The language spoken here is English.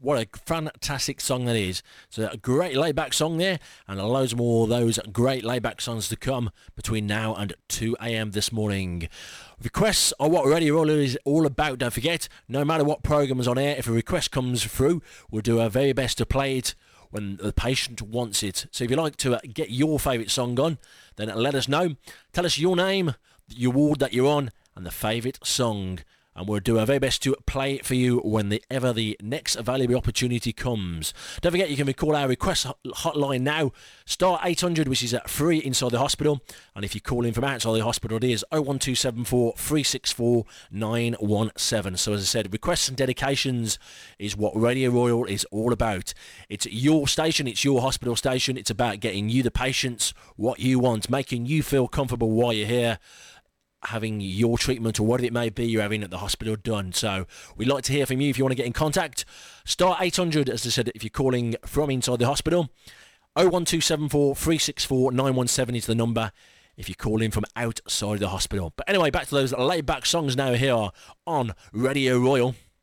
What a fantastic song that is. It's a great laid-back song there, and loads more of those great laid-back songs to come between now and 2 a.m. this morning. Requests are what Radio Royal is all about. Don't forget, no matter what programme is on air, if a request comes through, we'll do our very best to play it when the patient wants it. So if you'd like to get your favourite song on, then let us know. Tell us your name, your ward that you're on, and the favourite song. And we'll do our very best to play it for you whenever the next available opportunity comes. Don't forget, you can call our request hotline now, star 800, which is free inside the hospital. And if you call in from outside the hospital, it is 01274 364 917. So as I said, requests and dedications is what Radio Royal is all about. It's your station, it's your hospital station. It's about getting you, the patients, what you want, making you feel comfortable while you're here, having your treatment or whatever it may be you're having at the hospital done. So we'd like to hear from you if you want to get in contact. Star 800, as I said, if you're calling from inside the hospital. 01274 364 917 is the number if you're calling from outside the hospital. But anyway, back to those laid back songs now here on Radio Royal.